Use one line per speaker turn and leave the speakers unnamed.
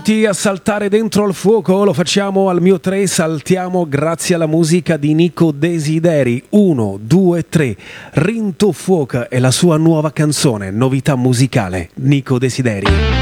A saltare dentro al fuoco, lo facciamo al mio 3, saltiamo grazie alla musica di Nico Desideri. 1, 2, 3. Rinto Fuoca è la sua nuova canzone, novità musicale. Nico Desideri.